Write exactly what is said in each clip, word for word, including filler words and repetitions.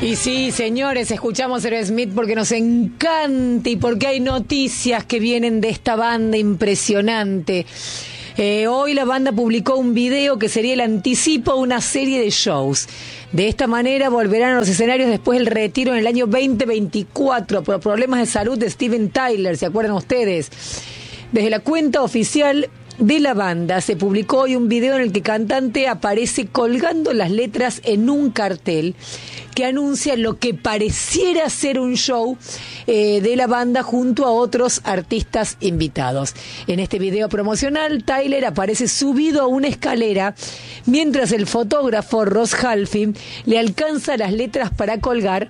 Y sí, señores, escuchamos Aerosmith porque nos encanta y porque hay noticias que vienen de esta banda impresionante. Eh, hoy la banda publicó un video que sería el anticipo a una serie de shows. De esta manera volverán a los escenarios después del retiro en el año veinte veinticuatro por problemas de salud de Steven Tyler, ¿se acuerdan ustedes? Desde la cuenta oficial de la banda se publicó hoy un video en el que el cantante aparece colgando las letras en un cartel que anuncia lo que pareciera ser un show eh, de la banda junto a otros artistas invitados. En este video promocional, Tyler aparece subido a una escalera mientras el fotógrafo Ross Halfin le alcanza las letras para colgar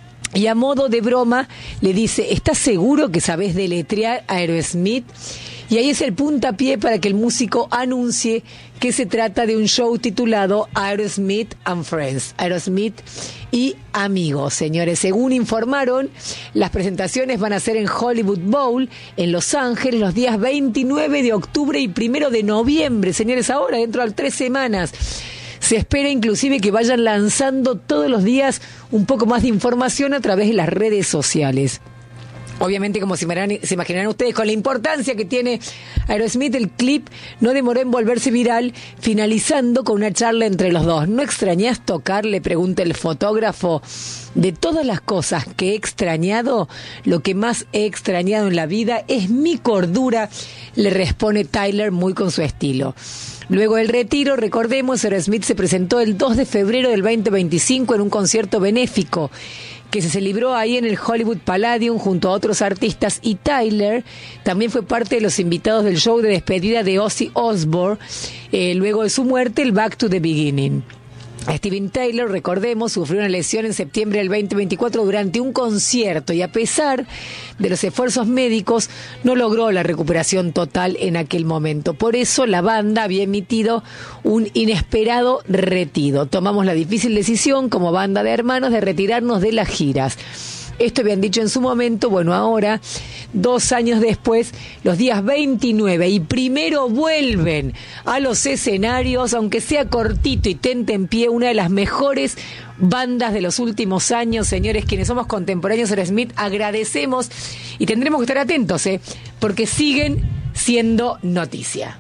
y a modo de broma le dice: ¿estás seguro que sabés deletrear Aerosmith? Y ahí es el puntapié para que el músico anuncie que se trata de un show titulado Aerosmith and Friends, Aerosmith y amigos, señores. Según informaron, las presentaciones van a ser en Hollywood Bowl, en Los Ángeles, los días veintinueve de octubre y primero de noviembre, señores, ahora dentro de tres semanas. Se espera inclusive que vayan lanzando todos los días un poco más de información a través de las redes sociales. Obviamente, como se imaginarán ustedes, con la importancia que tiene Aerosmith, el clip no demoró en volverse viral, finalizando con una charla entre los dos. ¿No extrañás tocar?, le pregunta el fotógrafo. De todas las cosas que he extrañado, lo que más he extrañado en la vida es mi cordura, le responde Tyler muy con su estilo. Luego del retiro, recordemos, Aerosmith se presentó el dos de febrero del veinte veinticinco en un concierto benéfico que se celebró ahí en el Hollywood Palladium junto a otros artistas, y Tyler también fue parte de los invitados del show de despedida de Ozzy Osbourne, eh, luego de su muerte, el Back to the Beginning. Steven Tyler, recordemos, sufrió una lesión en septiembre del veinte veinticuatro durante un concierto y a pesar de los esfuerzos médicos no logró la recuperación total en aquel momento. Por eso la banda había emitido un inesperado retiro. Tomamos la difícil decisión como banda de hermanos de retirarnos de las giras. Esto habían dicho en su momento. Bueno, ahora, dos años después, los días veintinueve y primero vuelven a los escenarios, aunque sea cortito y tente en pie, una de las mejores bandas de los últimos años, señores, quienes somos contemporáneos de Aerosmith, agradecemos y tendremos que estar atentos, ¿eh? porque siguen siendo noticia.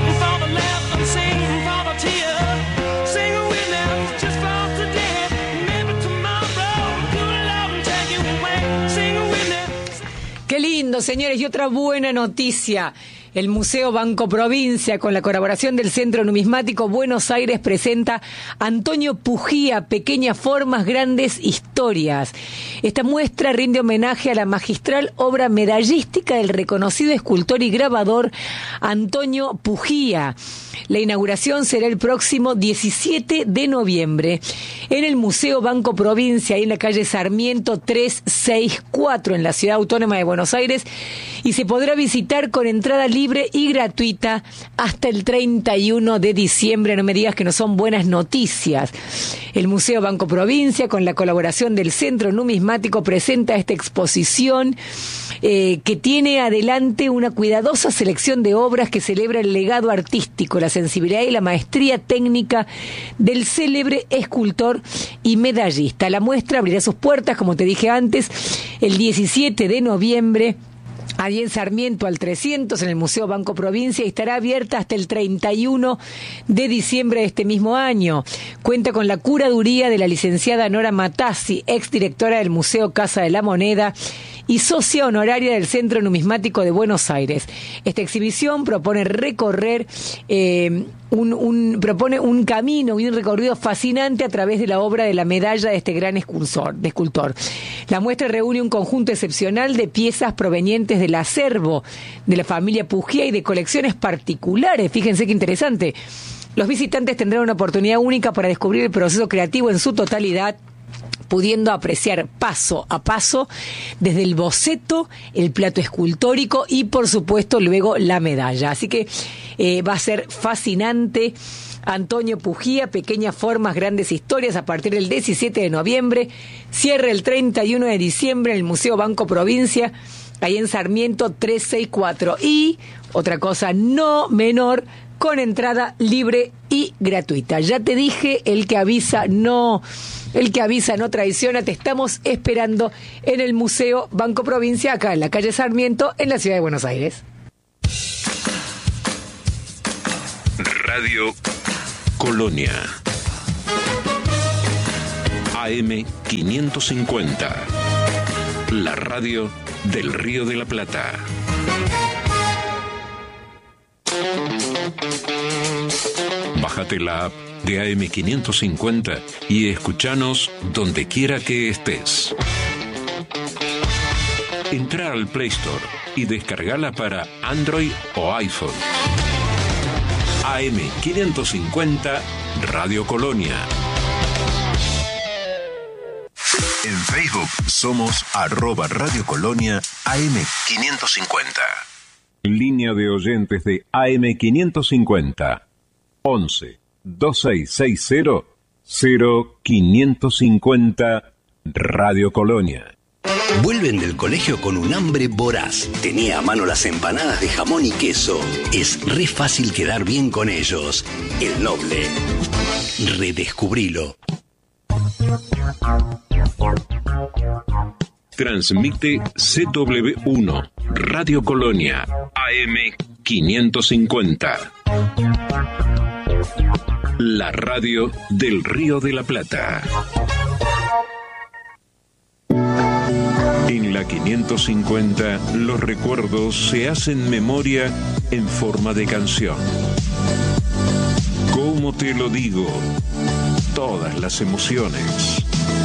Qué lindo, señores, y otra buena noticia. El Museo Banco Provincia, con la colaboración del Centro Numismático Buenos Aires, presenta Antonio Pugía, Pequeñas Formas, Grandes Historias. Esta muestra rinde homenaje a la magistral obra medallística del reconocido escultor y grabador Antonio Pugía. La inauguración será el próximo diecisiete de noviembre en el Museo Banco Provincia, ahí en la calle Sarmiento trescientos sesenta y cuatro, en la Ciudad Autónoma de Buenos Aires, y se podrá visitar con entrada libre y gratuita hasta el treinta y uno de diciembre. No me digas que no son buenas noticias. El Museo Banco Provincia, con la colaboración del Centro Numismático, presenta esta exposición eh, que tiene adelante una cuidadosa selección de obras que celebra el legado artístico, la sensibilidad y la maestría técnica del célebre escultor y medallista. La muestra abrirá sus puertas, como te dije antes, el diecisiete de noviembre, allí en Sarmiento al trescientos, en el Museo Banco Provincia, y estará abierta hasta el treinta y uno de diciembre de este mismo año. Cuenta con la curaduría de la licenciada Nora Matassi, exdirectora del Museo Casa de la Moneda y socia honoraria del Centro Numismático de Buenos Aires. Esta exhibición propone recorrer eh, un, un propone un camino y un recorrido fascinante a través de la obra de la medalla de este gran escultor, de escultor. La muestra reúne un conjunto excepcional de piezas provenientes del acervo de la familia Pugía y de colecciones particulares. Fíjense qué interesante. Los visitantes tendrán una oportunidad única para descubrir el proceso creativo en su totalidad, pudiendo apreciar paso a paso desde el boceto, el plato escultórico y, por supuesto, luego la medalla. Así que eh, va a ser fascinante. Antonio Pugía, Pequeñas Formas, Grandes Historias, a partir del diecisiete de noviembre, cierre el treinta y uno de diciembre en el Museo Banco Provincia, ahí en Sarmiento trescientos sesenta y cuatro. Y otra cosa no menor, con entrada libre y gratuita. Ya te dije, el que avisa no, el que avisa no traiciona. Te estamos esperando en el Museo Banco Provincia, acá en la calle Sarmiento, en la ciudad de Buenos Aires. Radio Colonia A M quinientos cincuenta, la radio del Río de la Plata. Bájate la app de A M quinientos cincuenta y escuchanos donde quiera que estés. Entra al Play Store y descargala para Android o iPhone. A M quinientos cincuenta Radio Colonia. En Facebook somos arroba Radio Colonia A M quinientos cincuenta. Línea de oyentes de A M quinientos cincuenta. once, veintiséis sesenta, cero quinientos cincuenta Radio Colonia. Vuelven del colegio con un hambre voraz. Tenía a mano las empanadas de jamón y queso. Es re fácil quedar bien con ellos. El Noble. Redescubrilo. Transmite C W uno, Radio Colonia, A M quinientos cincuenta. La radio del Río de la Plata. En la quinientos cincuenta, los recuerdos se hacen memoria en forma de canción. ¿Cómo te lo digo? Todas las emociones.